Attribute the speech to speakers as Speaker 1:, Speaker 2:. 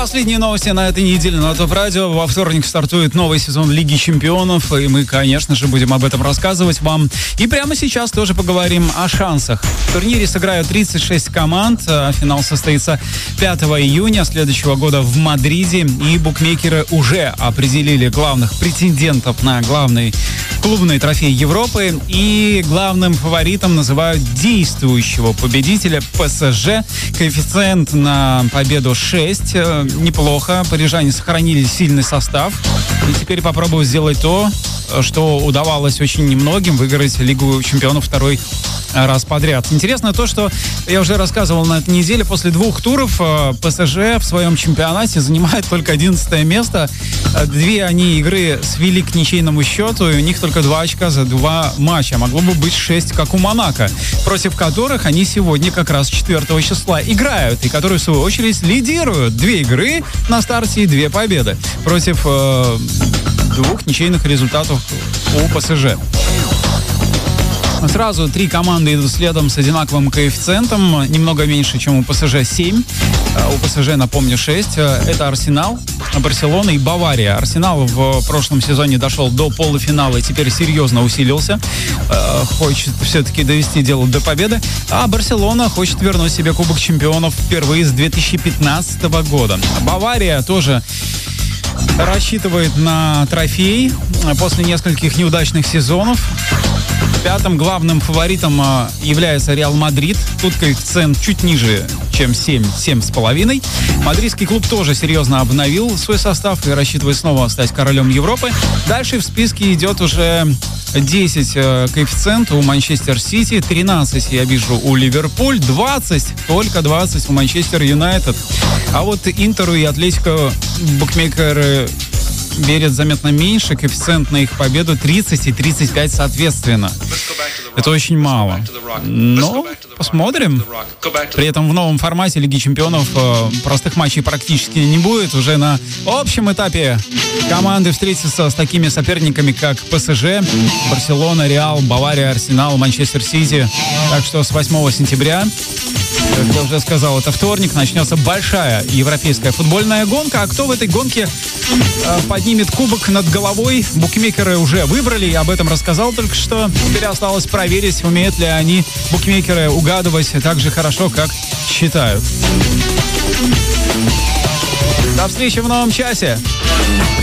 Speaker 1: последние новости на этой неделе на ТОП-радио. Во вторник стартует новый сезон Лиги Чемпионов, и мы, конечно же, будем об этом рассказывать вам. И прямо сейчас тоже поговорим о шансах. В турнире сыграют 36 команд, а финал состоится 5 июня следующего года в Мадриде, и букмекеры уже определили главных претендентов на главный клубный трофей Европы, и главным фаворитом называют действующего победителя ПСЖ. Коэффициент на победу 6. Неплохо. Парижане сохранили сильный состав и теперь попробуют сделать то, что удавалось очень немногим — выиграть Лигу Чемпионов второй раз подряд. Интересно то, что я уже рассказывал на этой неделе. После 2 туров ПСЖ в своем чемпионате занимает только 11 место. 2 они игры свели к ничейному счету, и у них только 2 очка за 2 матча. Могло бы быть 6, как у Монако, против которых они сегодня как раз 4 числа играют, и которые, в свою очередь, лидируют. 2 игры на старте и 2 победы против 2 ничейных результатов у ПСЖ. Сразу 3 команды идут следом с одинаковым коэффициентом, немного меньше, чем у ПСЖ 7. У ПСЖ, напомню, 6. Это Арсенал, Барселона и Бавария. Арсенал в прошлом сезоне дошел до полуфинала и теперь серьезно усилился. Хочет все-таки довести дело до победы. А Барселона хочет вернуть себе Кубок Чемпионов впервые с 2015 года. Бавария тоже рассчитывает на трофей после нескольких неудачных сезонов. 5-м главным фаворитом является Реал Мадрид. Тут коэффициент чуть ниже, чем 7,5. Мадридский клуб тоже серьезно обновил свой состав и рассчитывает снова стать королем Европы. Дальше в списке идет уже 10 коэффициент у Манчестер Сити, 13 я вижу у Ливерпуль, 20, только 20 у Манчестер Юнайтед. А вот Интеру и Атлетико букмекеры верят заметно меньше. Коэффициент на их победу 30 и 35 соответственно. Это очень мало. Но посмотрим. При этом в новом формате Лиги Чемпионов простых матчей практически не будет. Уже на общем этапе команды встретятся с такими соперниками, как ПСЖ, Барселона, Реал, Бавария, Арсенал, Манчестер Сити. Так что с 8 сентября, как я уже сказал, это вторник, начнется большая европейская футбольная гонка. А кто в этой гонке поднимет кубок над головой, букмекеры уже выбрали. Я об этом рассказал только что. Теперь осталось проверить, умеют ли они, букмекеры, угадывать так же хорошо, как считают. До встречи в новом часе.